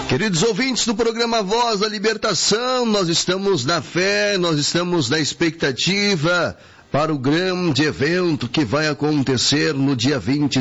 Queridos ouvintes do programa Voz da Libertação, nós estamos na fé, nós estamos na expectativa para o grande evento que vai acontecer no dia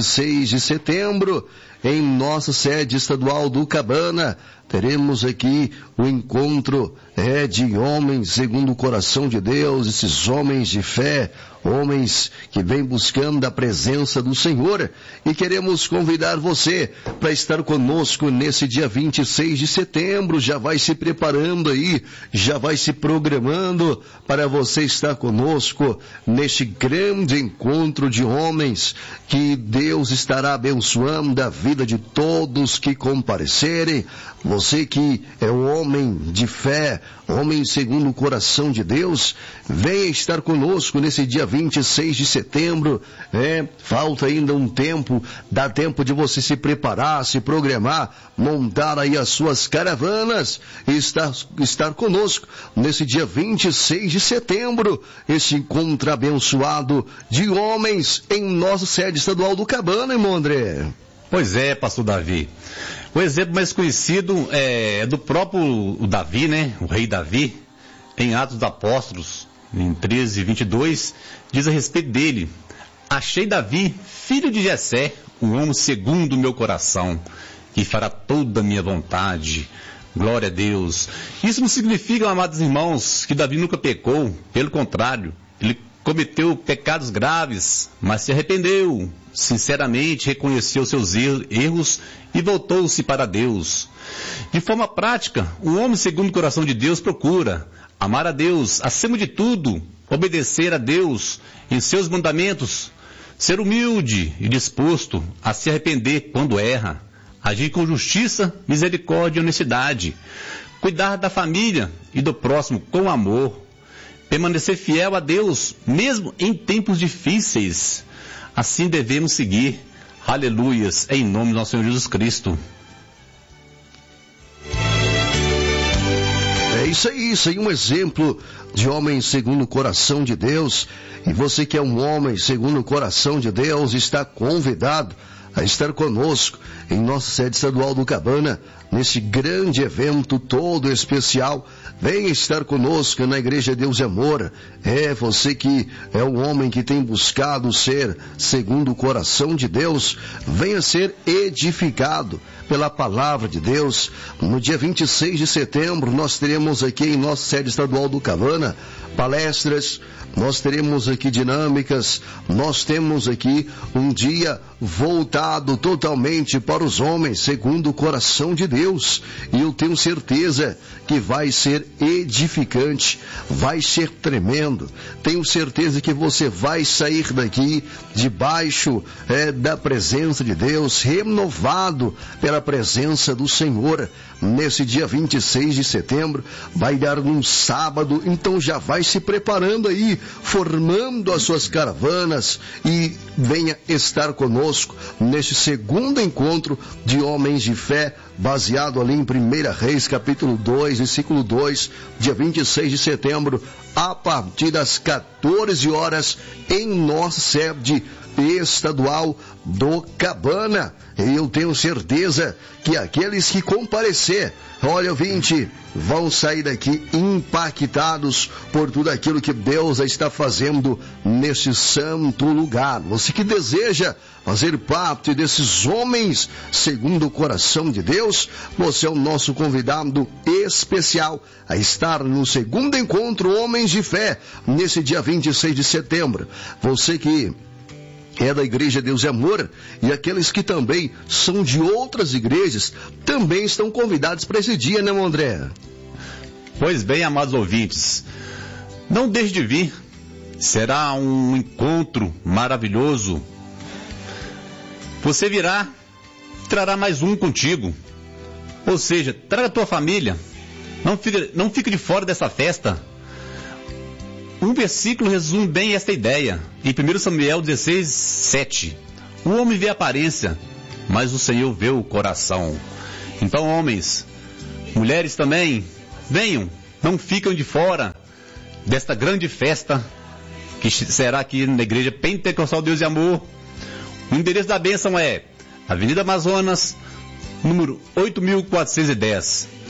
26 de setembro, em nossa sede estadual do Cabana. Teremos aqui o encontro de homens segundo o coração de Deus, esses homens de fé, homens que vêm buscando a presença do Senhor, e queremos convidar você para estar conosco nesse dia 26 de setembro. Já vai se preparando aí, já vai se programando para você estar conosco neste grande encontro de homens que Deus estará abençoando a vida de todos que comparecerem. Você que é um homem de fé, homem segundo o coração de Deus, venha estar conosco nesse dia 26 de setembro. Falta ainda um tempo, dá tempo de você se preparar, se programar, montar aí as suas caravanas e estar conosco nesse dia 26 de setembro, esse encontro abençoado de homens em nossa sede estadual do Cabana, irmão André. Pois é, pastor Davi. O exemplo mais conhecido é do próprio Davi, né? O rei Davi, em Atos dos Apóstolos, em 13:22, diz a respeito dele: achei Davi, filho de Jessé, um homem segundo o meu coração, que fará toda a minha vontade. Glória a Deus. Isso não significa, amados irmãos, que Davi nunca pecou. Pelo contrário, ele cometeu pecados graves, mas se arrependeu, sinceramente reconheceu seus erros e voltou-se para Deus. De forma prática, o homem segundo o coração de Deus procura amar a Deus acima de tudo, obedecer a Deus em seus mandamentos, ser humilde e disposto a se arrepender quando erra, agir com justiça, misericórdia e honestidade, cuidar da família e do próximo com amor, permanecer fiel a Deus, mesmo em tempos difíceis. Assim devemos seguir. Aleluias, em nome do nosso Senhor Jesus Cristo. É isso aí, um exemplo de homem segundo o coração de Deus. E você que é um homem segundo o coração de Deus, está convidado a estar conosco em nossa sede estadual do Cabana, nesse grande evento todo especial. Venha estar conosco na Igreja Deus e Amor. Você que é um homem que tem buscado ser segundo o coração de Deus, venha ser edificado pela palavra de Deus. No dia 26 de setembro, nós teremos aqui em nossa sede estadual do Cabana palestras, nós teremos aqui dinâmicas, nós temos aqui um dia voltado totalmente para os homens segundo o coração de Deus, e eu tenho certeza que vai ser edificante, vai ser tremendo. Tenho certeza que você vai sair daqui debaixo da presença de Deus, renovado pela presença do Senhor. Nesse dia 26 de setembro, vai dar num sábado, então já vai se preparando aí, formando as suas caravanas, e venha estar conosco neste segundo encontro de homens de fé, baseado ali em 1 Reis, capítulo 2, versículo 2, dia 26 de setembro, a partir das 14 horas, em nossa sede estadual do Cabana. E eu tenho certeza que aqueles que comparecer, olha, ouvinte, vão sair daqui impactados por tudo aquilo que Deus está fazendo neste santo lugar. Você que deseja fazer parte desses homens segundo o coração de Deus, você é o nosso convidado especial a estar no segundo encontro Homens de Fé, nesse dia 26 de setembro. Você que é da Igreja Deus e Amor, e aqueles que também são de outras igrejas, também estão convidados para esse dia, né, André? Pois bem, amados ouvintes, não deixe de vir. Será um encontro maravilhoso. Você virá, trará mais um contigo. Ou seja, traga a tua família. Não fique de fora dessa festa. Um versículo resume bem esta ideia. Em 1 Samuel 16:7. O homem vê a aparência, mas o Senhor vê o coração. Então, homens, mulheres também, venham, não ficam de fora desta grande festa que será aqui na Igreja Pentecostal Deus e Amor. O endereço da bênção é Avenida Amazonas, número 8.410.